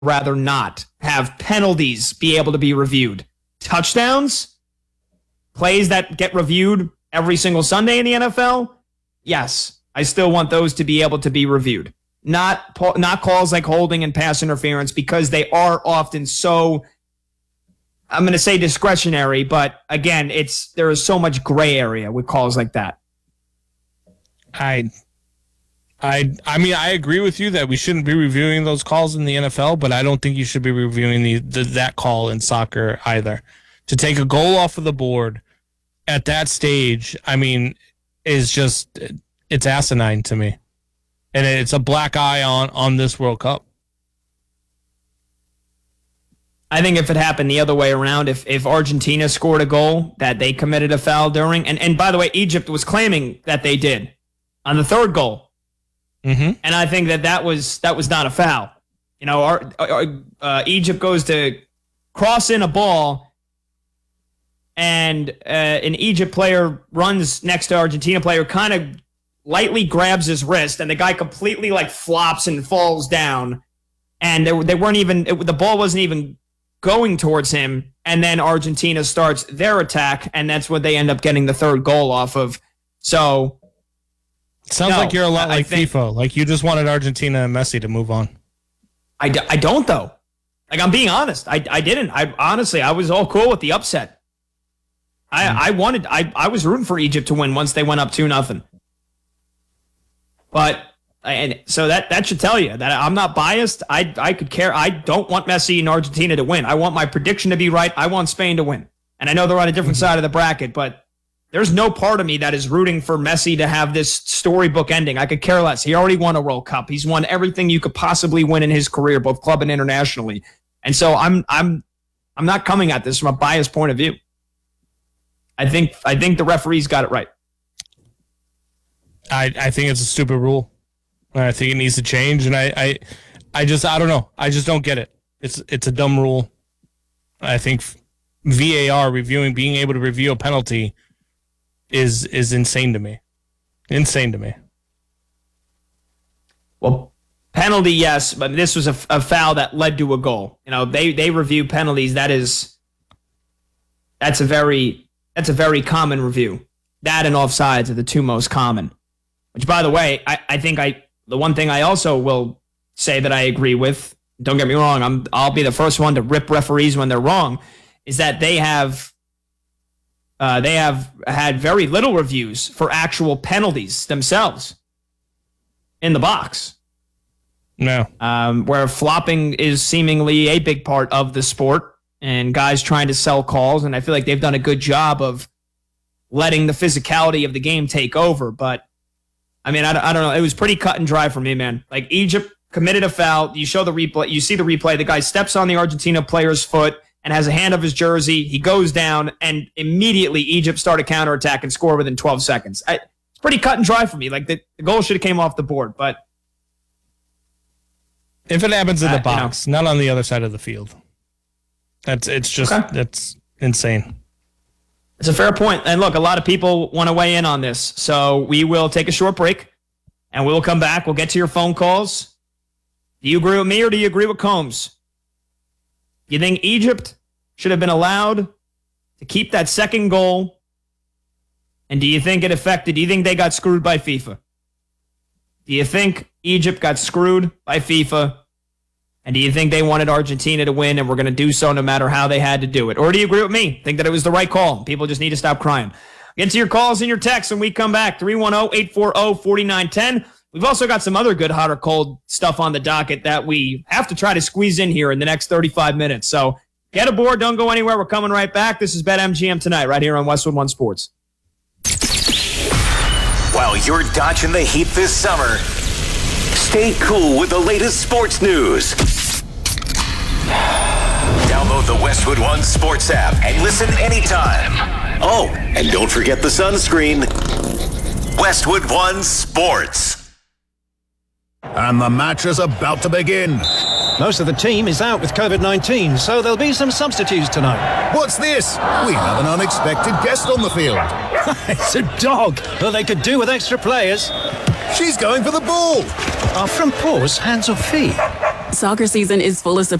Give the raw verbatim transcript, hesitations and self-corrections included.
rather not have penalties be able to be reviewed. Touchdowns, plays that get reviewed every single Sunday in the N F L, yes, I still want those to be able to be reviewed. Not not calls like holding and pass interference, because they are often so, I'm going to say discretionary, but again, it's there is so much gray area with calls like that. I I I mean, I agree with you that we shouldn't be reviewing those calls in the N F L, but I don't think you should be reviewing the, the that call in soccer either. To take a goal off of the board at that stage, I mean, is just, it's asinine to me. And it's a black eye on, on this World Cup. I think if it happened the other way around, if if Argentina scored a goal that they committed a foul during, and, and by the way, Egypt was claiming that they did on the third goal. Mm-hmm. And I think that that was, that was not a foul. You know, our, our, uh, Egypt goes to cross in a ball, and uh, an Egypt player runs next to Argentina player, kind of lightly grabs his wrist, and the guy completely like flops and falls down. And they, they weren't even, it, the ball wasn't even going towards him. And then Argentina starts their attack, and that's what they end up getting the third goal off of. So, sounds no, like you're a lot like think, FIFA. Like you just wanted Argentina and Messi to move on. I, d- I don't, though. Like, I'm being honest. I, I didn't. I honestly, I was all cool with the upset. I, mm. I wanted, I, I was rooting for Egypt to win once they went up two nothing. But, and so that, that should tell you that I'm not biased. I, I could care. I don't want Messi and Argentina to win. I want my prediction to be right. I want Spain to win. And I know they're on a different mm-hmm. side of the bracket, but there's no part of me that is rooting for Messi to have this storybook ending. I could care less. He already won a World Cup. He's won everything you could possibly win in his career, both club and internationally. And so I'm, I'm, I'm not coming at this from a biased point of view. I think, I think the referees got it right. I, I think it's a stupid rule. I think it needs to change, and I, I, I just I don't know. I just don't get it. It's it's a dumb rule. I think V A R reviewing, being able to review a penalty, is is insane to me. Insane to me. Well, penalty, yes, but this was a, a foul that led to a goal. You know, they they review penalties. That is, that's a very that's a very common review. That and offsides are the two most common. Which, by the way, I, I think I the one thing I also will say that I agree with, don't get me wrong, I'm I'll be the first one to rip referees when they're wrong, is that they have uh, they have had very little reviews for actual penalties themselves in the box. No. Um, where flopping is seemingly a big part of the sport, and guys trying to sell calls, and I feel like they've done a good job of letting the physicality of the game take over, but I mean, I, I don't know. It was pretty cut and dry for me, man. Like, Egypt committed a foul. You show the replay. You see the replay. The guy steps on the Argentina player's foot and has a hand of his jersey. He goes down, and immediately Egypt started counterattack and score within twelve seconds. I, it's pretty cut and dry for me. Like, the, the goal should have came off the board, but if it happens in the uh, box, you know. not on the other side of the field, that's it's just okay. that's insane. It's a fair point. And look, a lot of people want to weigh in on this. So we will take a short break, and we'll come back. We'll get to your phone calls. Do you agree with me, or do you agree with Combs? Do you think Egypt should have been allowed to keep that second goal? And do you think it affected, do you think they got screwed by FIFA? Do you think Egypt got screwed by FIFA? And do you think they wanted Argentina to win and were going to do so no matter how they had to do it? Or do you agree with me? Think that it was the right call? People just need to stop crying. Get to your calls and your texts when we come back. three one zero, eight four zero, four nine one zero. We've also got some other good hot or cold stuff on the docket that we have to try to squeeze in here in the next thirty-five minutes. So get aboard. Don't go anywhere. We're coming right back. This is BetMGM Tonight right here on Westwood One Sports. While you're dodging the heat this summer, stay cool with the latest sports news. Download the Westwood One Sports app and listen anytime. Oh, and don't forget the sunscreen. Westwood One Sports. And the match is about to begin. Most of the team is out with covid nineteen, so there'll be some substitutes tonight. What's this? We have an unexpected guest on the field. It's a dog. Well, they could do with extra players. She's going for the ball. Are from paws, hands or feet? Soccer season is full of